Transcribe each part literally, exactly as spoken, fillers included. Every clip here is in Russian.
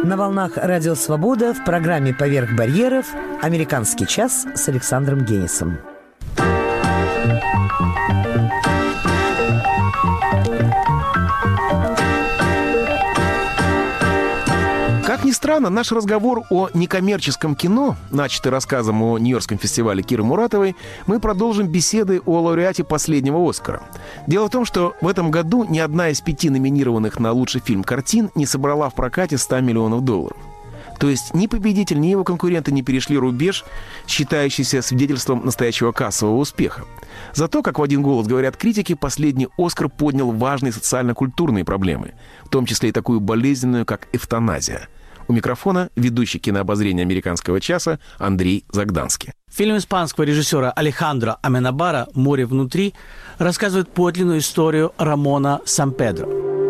На волнах «Радио Свобода» в программе «Поверх барьеров» «Американский час» с Александром Генисом. Как ни странно, наш разговор о некоммерческом кино, начатый рассказом о Нью-Йоркском фестивале Киры Муратовой, мы продолжим беседы о лауреате последнего «Оскара». Дело в том, что в этом году ни одна из пяти номинированных на лучший фильм картин не собрала в прокате сто миллионов долларов. То есть ни победитель, ни его конкуренты не перешли рубеж, считающийся свидетельством настоящего кассового успеха. Зато, как в один голос говорят критики, последний «Оскар» поднял важные социально-культурные проблемы, в том числе и такую болезненную, как эвтаназия. У микрофона ведущий кинообозрения «Американского часа» Андрей Загданский. Фильм испанского режиссера Алехандро Аменабара «Море внутри» рассказывает подлинную историю Рамона Сампедро.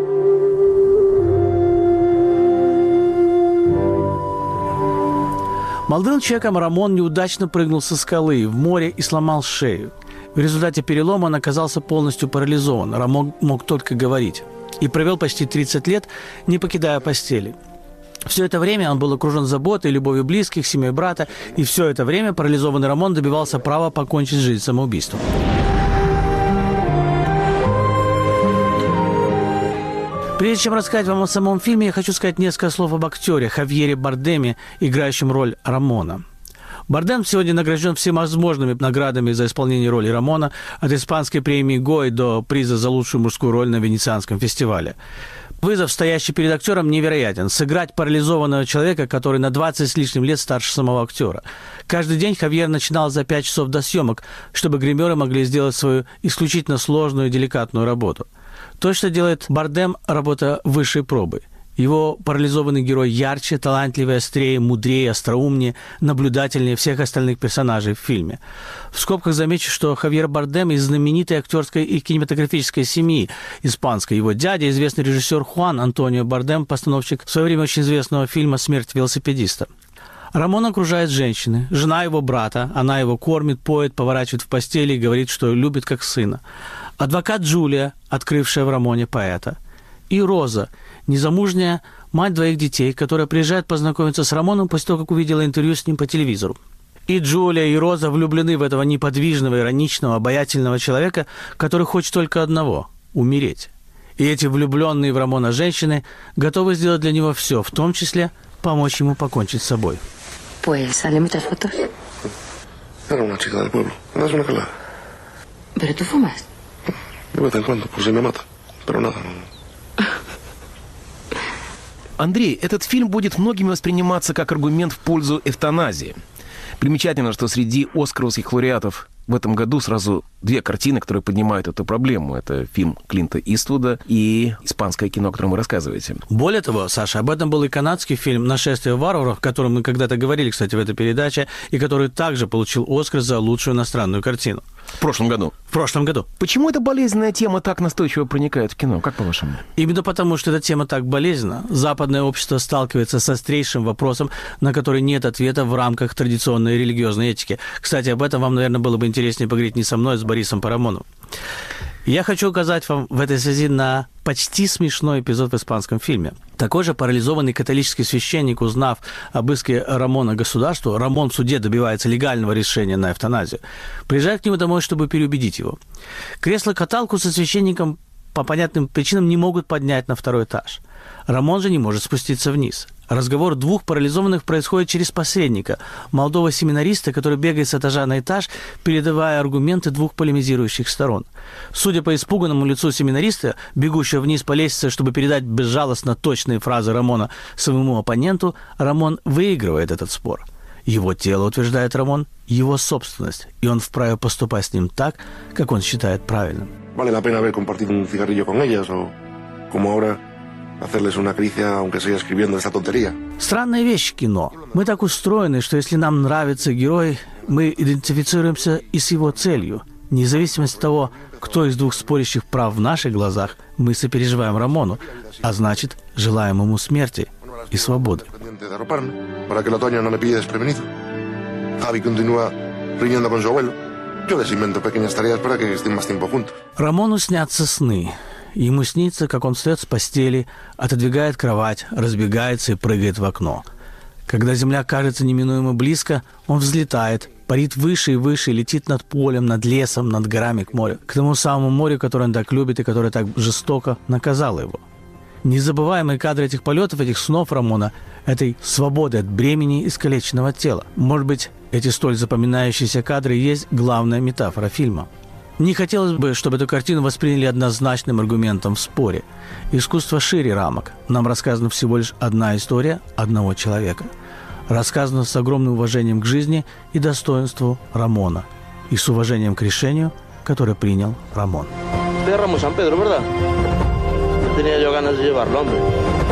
Молодым человеком Рамон неудачно прыгнул со скалы в море и сломал шею. В результате перелома он оказался полностью парализован. Рамон мог только говорить. И провел почти тридцать лет, не покидая постели. Все это время он был окружен заботой, любовью близких, семьей брата, и все это время парализованный Рамон добивался права покончить жизнь самоубийством. Прежде чем рассказать вам о самом фильме, я хочу сказать несколько слов об актере Хавьере Бардеме, играющем роль Рамона. Бардем сегодня награжден всевозможными наградами за исполнение роли Рамона, от испанской премии Гой до приза за лучшую мужскую роль на Венецианском фестивале. Вызов, стоящий перед актером, невероятен. Сыграть парализованного человека, который на двадцать с лишним лет старше самого актера. Каждый день Хавьер начинал за пять часов до съемок, чтобы гримеры могли сделать свою исключительно сложную и деликатную работу. То, что делает Бардем, работа высшей пробы. Его парализованный герой ярче, талантливее, острее, мудрее, остроумнее, наблюдательнее всех остальных персонажей в фильме. В скобках замечу, что Хавьер Бардем из знаменитой актерской и кинематографической семьи испанской. Его дядя, известный режиссер Хуан Антонио Бардем, постановщик в свое время очень известного фильма «Смерть велосипедиста». Рамон окружает женщины. Жена его брата. Она его кормит, поет, поворачивает в постели и говорит, что любит как сына. Адвокат Джулия, открывшая в Рамоне поэта. И Роза, незамужняя мать двоих детей, которая приезжает познакомиться с Рамоном после того, как увидела интервью с ним по телевизору. И Джулия, и Роза влюблены в этого неподвижного, ироничного, обаятельного человека, который хочет только одного – умереть. И эти влюбленные в Рамона женщины готовы сделать для него все, в том числе помочь ему покончить с собой. Pues salen muchas fotos. Era una chica del pueblo. ¿Andas una calada? ¿Pero tú fumas? De vez en cuando, por si me mata. Pero nada. Андрей, этот фильм будет многими восприниматься как аргумент в пользу эвтаназии. Примечательно, что среди оскаровских лауреатов в этом году сразу две картины, которые поднимают эту проблему. Это фильм Клинта Иствуда и испанское кино, о котором вы рассказываете. Более того, Саша, об этом был и канадский фильм «Нашествие варваров», о котором мы когда-то говорили, кстати, в этой передаче, и который также получил Оскар за лучшую иностранную картину. В прошлом году. В прошлом году. Почему эта болезненная тема так настойчиво проникает в кино? Как по-вашему? Именно потому, что эта тема так болезненна. Западное общество сталкивается с острейшим вопросом, на который нет ответа в рамках традиционной религиозной этики. Кстати, об этом вам, наверное, было бы интереснее поговорить не со мной, а с Борисом Парамоновым. Я хочу указать вам в этой связи на почти смешной эпизод в испанском фильме. Такой же парализованный католический священник, узнав об иске Рамона государству, Рамон в суде добивается легального решения на эвтаназию, приезжает к нему домой, чтобы переубедить его. Кресло-каталку со священником по понятным причинам не могут поднять на второй этаж. Рамон же не может спуститься вниз. Разговор двух парализованных происходит через посредника, молодого семинариста, который бегает с этажа на этаж, передавая аргументы двух полемизирующих сторон. Судя по испуганному лицу семинариста, бегущего вниз по лестнице, чтобы передать безжалостно точные фразы Рамона своему оппоненту, Рамон выигрывает этот спор. Его тело, утверждает Рамон, его собственность, и он вправе поступать с ним так, как он считает правильным. Vale la pena haber compartido un cigarrillo con ellas, o como ahora hacerles una caricia, aunque sea escribiendo esa tontería. Странная вещь кино. Мы так устроены, что если нам нравится герой, мы идентифицируемся и с его целью. Независимо от того, кто из двух спорящих прав в наших глазах, мы сопереживаем Рамону, а значит, желаем ему смерти и свободы. Para que el otoño no me pille desprevenido. Javi continúa riñendo con su abuelo. Yo les invento pequeñas tareas para que estén más tiempo juntos. Рамону снятся сны. Ему снится, как он встает с постели, отодвигает кровать, разбегается и прыгает в окно. Когда земля кажется неминуемо близко, он взлетает, парит выше и выше, летит над полем, над лесом, над горами к морю. К тому самому морю, которое он так любит и которое так жестоко наказало его. Незабываемые кадры этих полетов, этих снов Рамона, этой свободы от бремени искалеченного тела. Может быть, эти столь запоминающиеся кадры и есть главная метафора фильма. Не хотелось бы, чтобы эту картину восприняли однозначным аргументом в споре. Искусство шире рамок. Нам рассказана всего лишь одна история одного человека. Рассказана с огромным уважением к жизни и достоинству Рамона. И с уважением к решению, которое принял Рамон. De Ramos San Pedro, ¿verdad? Tenía yo ganas de llevarlo, hombre.